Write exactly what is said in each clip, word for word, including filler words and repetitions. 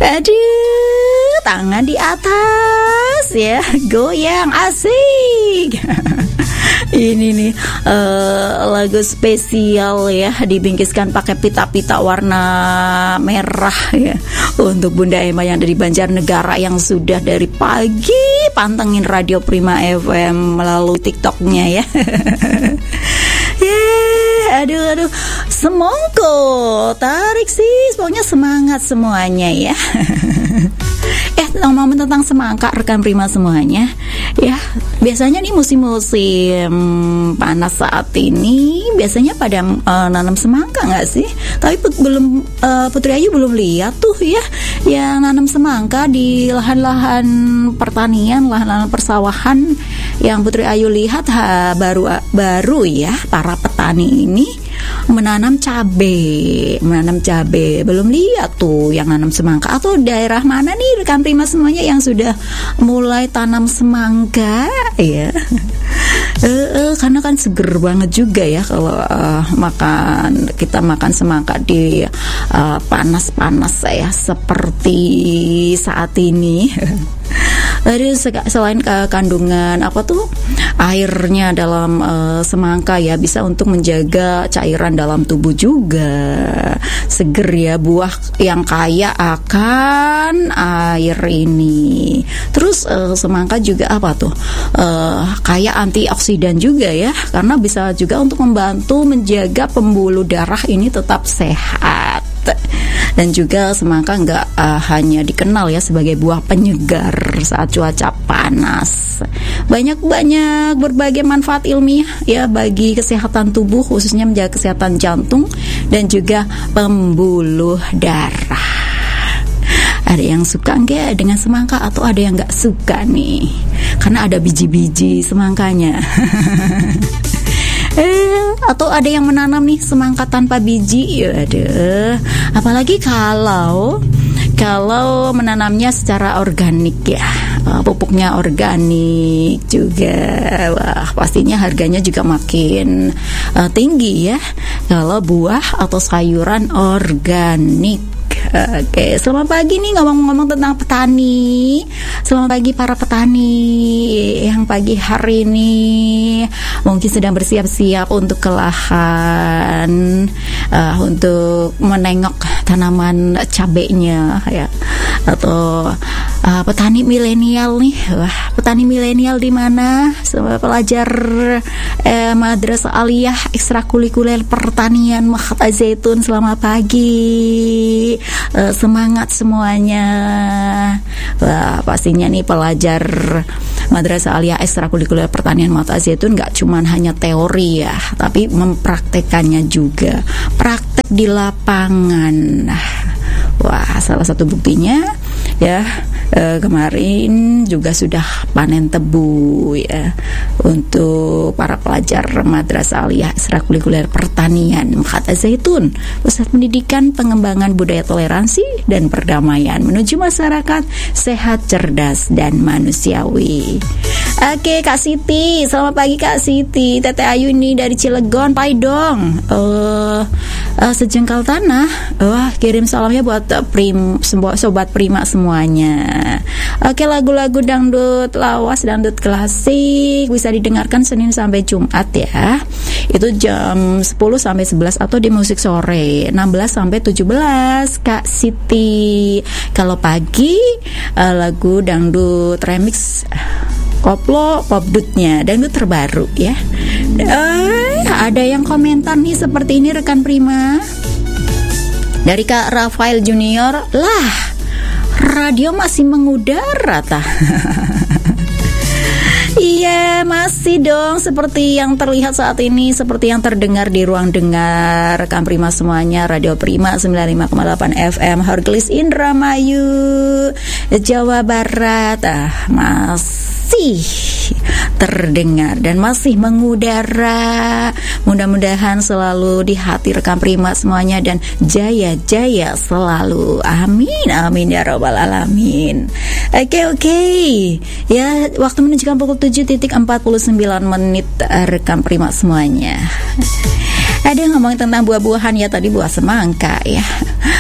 Aduh, tangan di atas ya, goyang asik. Ini nih uh, lagu spesial ya, dibingkiskan pakai pita-pita warna merah ya, untuk Bunda Emma yang dari Banjarnegara yang sudah dari pagi pantengin Radio Prima F M melalui TikToknya ya. Yeah, aduh aduh, semongko, tarik sih, pokoknya semangat semuanya ya. Eh, ngomongin tentang semangka rekan Prima semuanya, ya biasanya nih musim-musim panas saat ini biasanya pada uh, nanam semangka nggak sih? Tapi put, belum uh, Putri Ayu belum lihat tuh ya yang nanam semangka di lahan-lahan pertanian, lahan-lahan persawahan. Yang Putri Ayu lihat ha, baru baru ya para petani ini menanam cabe, menanam cabe. Belum lihat tuh yang nanam semangka. Atau daerah mana nih rekan Prima semuanya yang sudah mulai tanam semangka ya? Uh, uh, karena kan seger banget juga ya kalau uh, makan kita makan semangka di uh, panas-panas ya seperti saat ini. Jadi selain uh, kandungan apa tuh airnya dalam uh, semangka ya bisa untuk menjaga cairan dalam tubuh juga. Seger ya, buah yang kaya akan air ini. Terus uh, semangka juga apa tuh uh, kaya antioksidan juga ya, karena bisa juga untuk membantu menjaga pembuluh darah ini tetap sehat. Dan juga semangka nggak uh, hanya dikenal ya sebagai buah penyegar saat cuaca panas. Banyak-banyak berbagai manfaat ilmiah ya bagi kesehatan tubuh, khususnya menjaga kesehatan jantung dan juga pembuluh darah. Ada yang suka nggak dengan semangka atau ada yang nggak suka nih? Karena ada biji-biji semangkanya. Eh, atau ada yang menanam nih semangka tanpa biji, ya ada. Apalagi kalau kalau menanamnya secara organik ya, pupuknya organik juga, wah pastinya harganya juga makin uh, tinggi ya. Kalau buah atau sayuran organik. Oke, selamat pagi nih ngomong-ngomong tentang petani. Selamat pagi para petani yang pagi hari ini mungkin sedang bersiap-siap untuk ke lahan uh, untuk menengok tanaman cabenya ya. Atau uh, petani milenial nih. Wah, petani milenial di mana? Semua pelajar eh, Madrasah Aliyah Ekstrakurikuler Pertanian Mahat Az-Zaitun, selamat pagi. Uh, semangat semuanya. Wah, pastinya nih pelajar Madrasah Aliyah Ekstrakurikuler Pertanian Mahat Az-Zaitun nggak cuman hanya teori ya, tapi mempraktekannya juga. Praktek di lapangan. Wah, salah satu buktinya ya eh, kemarin juga sudah panen tebu ya untuk para pelajar Madrasah Aliyah Ekstrakurikuler Pertanian Mahat Az-Zaitun, Pusat Pendidikan Pengembangan Budaya Toleransi dan Perdamaian menuju masyarakat sehat, cerdas dan manusiawi. Oke, Kak Siti, selamat pagi Kak Siti. Tete Ayu ini dari Cilegon, pai dong. Uh, uh, sejengkal tanah. Wah, kirim salamnya buat uh, prim, sobat Prima semuanya. Oke, lagu-lagu dangdut lawas, dangdut klasik bisa didengarkan Senin sampai Jumat ya. Itu jam sepuluh sampai sebelas atau di musik sore enam belas sampai tujuh belas Kak Siti. Kalau pagi uh, lagu dangdut remix koplo popdutnya dangdut terbaru ya. Eh, ada yang komentar nih seperti ini rekan Prima. Dari Kak Rafael Junior, lah radio masih mengudara tah. Iya, masih dong, seperti yang terlihat saat ini, seperti yang terdengar di ruang dengar rekan Prima semuanya. Radio Prima sembilan puluh lima koma delapan F M Horglis Indramayu, Jawa Barat. Ah, masih terdengar dan masih mengudara. Mudah-mudahan selalu di hati rekan Prima semuanya dan jaya-jaya selalu. Amin, amin ya rabbal alamin. Oke, oke. Ya, waktu menunjukkan pukul tujuh empat puluh sembilan menit rekan Prima semuanya. Ada yang ngomongin tentang buah-buahan ya, tadi buah semangka ya.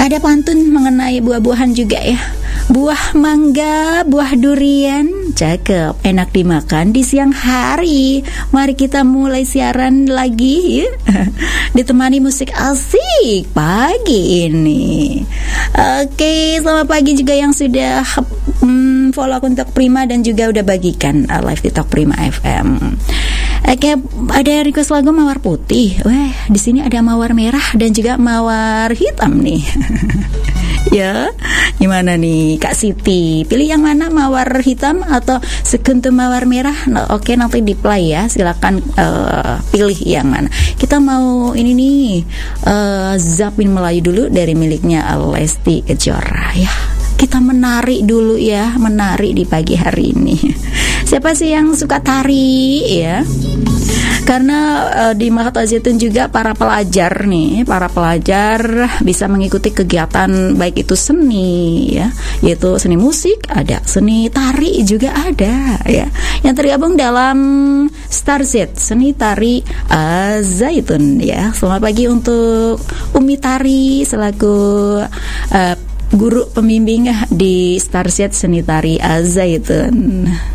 ada pantun mengenai buah-buahan juga ya. Buah mangga, buah durian, cakep, enak dimakan di siang hari. Mari kita mulai siaran lagi ya. Ditemani musik asik pagi ini. Oke, selamat pagi juga yang sudah hmm, follow akun Talk Prima dan juga udah bagikan uh, live di Talk Prima F M. Oke, ada request lagu Mawar Putih. Wah, di sini ada mawar merah dan juga mawar hitam nih. Ya, gimana nih Kak Siti? Pilih yang mana, mawar hitam atau sekuntum mawar merah? Nah, oke, nanti di play ya. Silakan uh, pilih yang mana. Kita mau ini nih uh, Zapin Melayu dulu dari miliknya Lesti Kejora ya. Kita menari dulu ya, menari di pagi hari ini. Siapa sih yang suka tari ya? Karena uh, di Mahat Al-Zaitun juga para pelajar nih, para pelajar bisa mengikuti kegiatan baik itu seni ya, yaitu seni musik, ada seni tari juga ada ya, yang tergabung dalam Starset Seni Tari Al-Zaitun ya. Selamat pagi untuk Umi Tari selaku uh, guru pembimbing di Starset Seni Tari Al-Zaitun.